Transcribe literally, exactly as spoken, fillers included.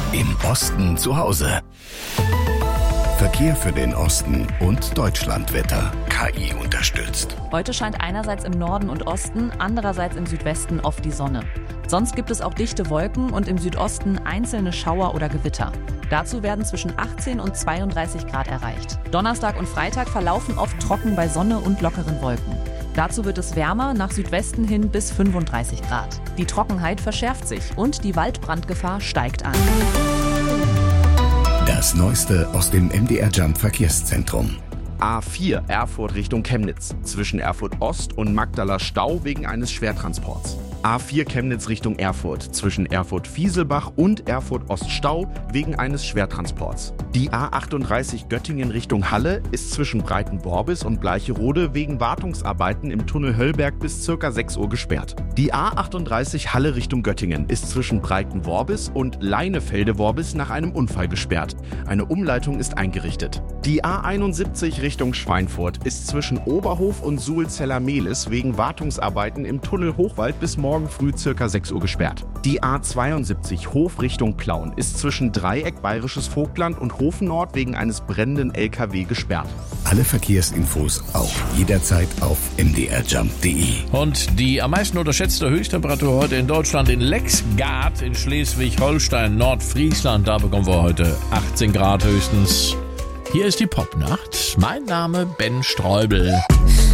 Im Osten zu Hause. Verkehr für den Osten und Deutschlandwetter. K I unterstützt. Heute scheint einerseits im Norden und Osten, andererseits im Südwesten oft die Sonne. Sonst gibt es auch dichte Wolken und im Südosten einzelne Schauer oder Gewitter. Dazu werden zwischen achtzehn und zweiunddreißig Grad erreicht. Donnerstag und Freitag verlaufen oft trocken bei Sonne und lockeren Wolken. Dazu wird es wärmer, nach Südwesten hin bis fünfunddreißig Grad. Die Trockenheit verschärft sich und die Waldbrandgefahr steigt an. Das Neueste aus dem M D R Jump Verkehrszentrum. A vier Erfurt Richtung Chemnitz. Zwischen Erfurt Ost und Magdala Stau wegen eines Schwertransports. A vier Chemnitz Richtung Erfurt. Zwischen Erfurt-Fieselbach und Erfurt Ost Stau wegen eines Schwertransports. Die A achtunddreißig Göttingen Richtung Halle ist zwischen Breitenworbis und Bleicherode wegen Wartungsarbeiten im Tunnel Höllberg bis ca. sechs Uhr gesperrt. Die A achtunddreißig Halle Richtung Göttingen ist zwischen Breitenworbis und Leinefelde-Worbis nach einem Unfall gesperrt. Eine Umleitung ist eingerichtet. Die A einundsiebzig Richtung Schweinfurt ist zwischen Oberhof und Suhlzeller-Mehlis wegen Wartungsarbeiten im Tunnel Hochwald bis morgen früh ca. sechs Uhr gesperrt. Die A zweiundsiebzig Hof Richtung Plauen ist zwischen Dreieck Bayerisches Vogtland und Hofen Nord wegen eines brennenden L K W gesperrt. Alle Verkehrsinfos auch jederzeit auf m d r jump punkt d e. Und die am meisten unterschätzte Höchsttemperatur heute in Deutschland in Lexgard in Schleswig-Holstein, Nordfriesland. Da bekommen wir heute achtzehn Grad höchstens. Hier ist die Popnacht. Mein Name Ben Streubel.